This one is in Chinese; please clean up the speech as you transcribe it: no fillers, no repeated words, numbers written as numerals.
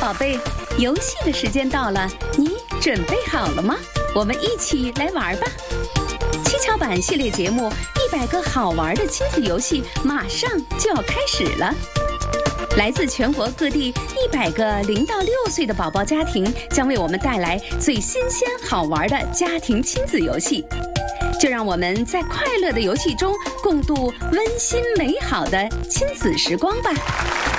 宝贝，游戏的时间到了，你准备好了吗？我们一起来玩吧！七巧板系列节目100个好玩的亲子游戏马上就要开始了。来自全国各地100个0到6岁的宝宝家庭将为我们带来最新鲜好玩的家庭亲子游戏。就让我们在快乐的游戏中共度温馨美好的亲子时光吧。